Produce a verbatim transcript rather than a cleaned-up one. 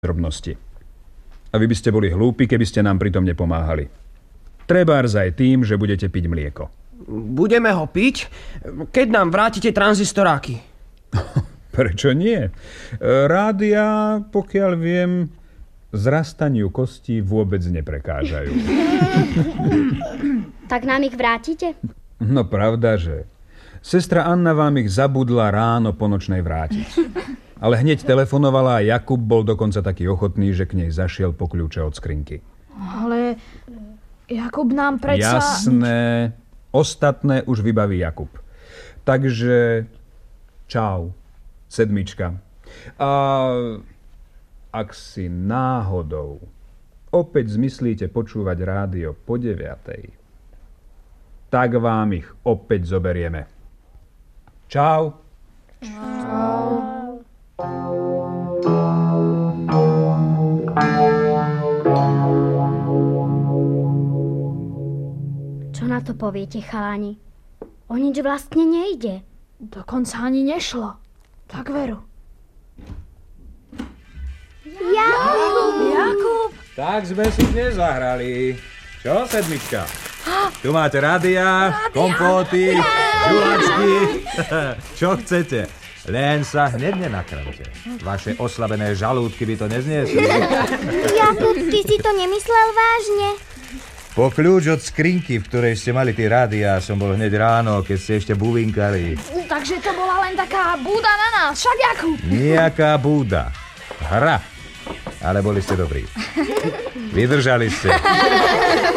drobnosti. A vy by ste boli hlúpi, keby ste nám pritom nepomáhali. Trebárs aj tým, že budete piť mlieko. Budeme ho piť, keď nám vrátite tranzistoráky. Prečo nie? Rádia, pokiaľ viem, zrastaniu kostí vôbec neprekážajú. Tak nám ich vrátite? No pravda, že. Sestra Anna vám ich zabudla ráno po nočnej vrátiť. Ale hneď telefonovala a Jakub bol dokonca taký ochotný, že k nej zašiel po kľúče od skrinky. Ale Jakub nám predsa... Jasné. Ostatné už vybaví Jakub. Takže čau, sedmička. A ak si náhodou opäť zmyslíte počúvať rádio po deviatej, tak vám ich opäť zoberieme. Čau. Čau. Čo na to poviete, chaláni? O nič vlastne nejde. Dokonca ani nešlo. Tak veru. Jakub! Jakub! Tak sme si dnes zahrali. Čo, sedmička? Tu máte rádia, kompóty, žuvačky. Čo chcete? Len sa hneď nenakramte. Vaše oslabené žalúdky by to nezniesli. Jakub, ty si to nemyslel vážne? Po kľúč od skrinky, v ktorej ste mali tie rádia, som bol hneď ráno, keď ste ešte buvinkali. Takže to bola len taká búda na nás, však Jakub? Nijaká búda. Hra. Ale boli ste dobrí. Vydržali ste.